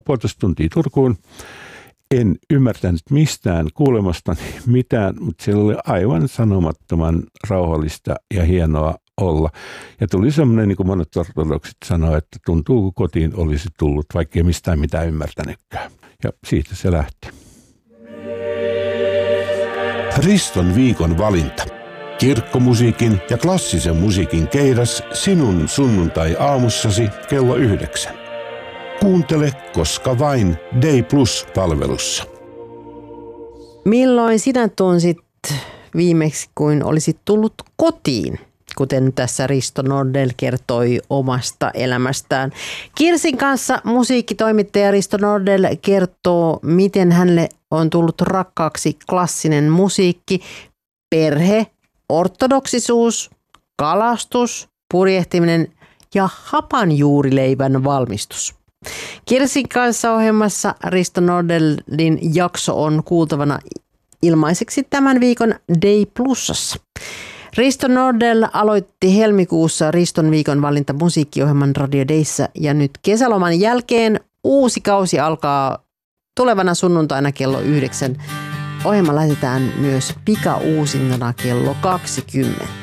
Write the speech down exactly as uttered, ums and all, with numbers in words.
puolitoista tuntia Turkuun. En ymmärtänyt mistään kuulemastani mitään, mutta siellä oli aivan sanomattoman rauhallista ja hienoa olla. Ja tuli semmoinen, niin kuin monet ortodoksit sanoo, että tuntuu, kun kotiin olisi tullut, vaikka ei mistään mitään ymmärtänytkään. Ja siitä se lähti. Riston viikon valinta. Kirkkomusiikin ja klassisen musiikin keidas sinun sunnuntai-aamussasi kello yhdeksän. Kuuntele koska vain Day Plus-palvelussa. Milloin sinä tunsit viimeksi, kuin olisit tullut kotiin? Kuten tässä Risto Nordell kertoi omasta elämästään. Kirsin kanssa musiikkitoimittaja Risto Nordell kertoo, miten hänelle on tullut rakkaaksi klassinen musiikki, perhe, ortodoksisuus, kalastus, purjehtiminen ja hapanjuurileivän valmistus. Kirsin kanssa -ohjelmassa Risto Nordellin jakso on kuultavana ilmaiseksi tämän viikon Day Plusassa. Risto Nordell aloitti helmikuussa Riston viikon valinta musiikkiohjelman Radio Dayssä ja nyt kesäloman jälkeen uusi kausi alkaa tulevana sunnuntaina kello yhdeksän. Ohjelma lähetetään myös pika-uusintana kello kaksikymmentä.